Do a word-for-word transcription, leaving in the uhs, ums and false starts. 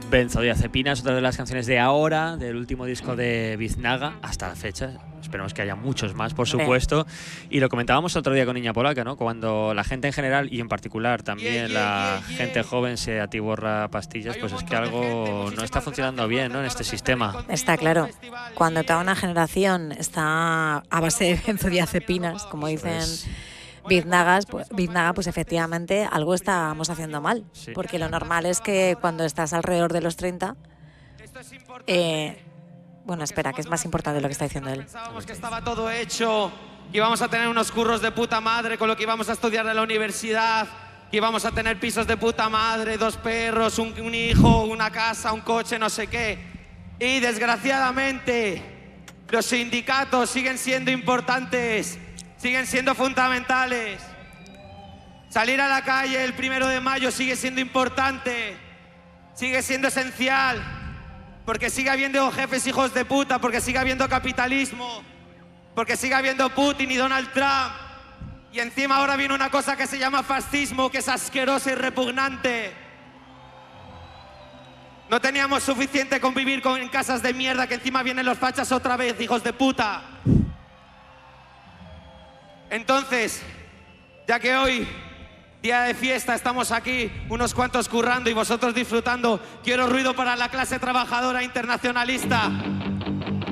Benzodiazepinas, otra de las canciones de ahora, del último disco de Biznaga, hasta la fecha. Esperemos que haya muchos más, por supuesto. Y lo comentábamos otro día con Niña Polaca, ¿no? Cuando la gente en general y en particular también yeah, yeah, la yeah, yeah. gente joven se atiborra pastillas, pues es que algo no está funcionando bien, ¿no? En este sistema. Está claro. Cuando toda una generación está a base de benzodiazepinas, como dicen pues... Biznagas, pues, Biznaga, pues efectivamente algo estamos haciendo mal. Sí. Porque lo normal es que cuando estás alrededor de los treinta... Eh, bueno, espera, que es más importante lo que está diciendo él. Pensábamos que estaba todo hecho, que íbamos a tener unos curros de puta madre con lo que íbamos a estudiar en la universidad, que íbamos a tener pisos de puta madre, dos perros, un, un hijo, una casa, un coche, no sé qué. Y desgraciadamente los sindicatos siguen siendo importantes, siguen siendo fundamentales. Salir a la calle el primero de mayo sigue siendo importante, sigue siendo esencial. Porque sigue habiendo jefes hijos de puta, porque sigue habiendo capitalismo, porque sigue habiendo Putin y Donald Trump. Y encima ahora viene una cosa que se llama fascismo, que es asquerosa y repugnante. No teníamos suficiente con vivir con, en casas de mierda, que encima vienen los fachas otra vez, hijos de puta. Entonces, ya que hoy, día de fiesta, estamos aquí, unos cuantos currando y vosotros disfrutando, quiero ruido para la clase trabajadora internacionalista.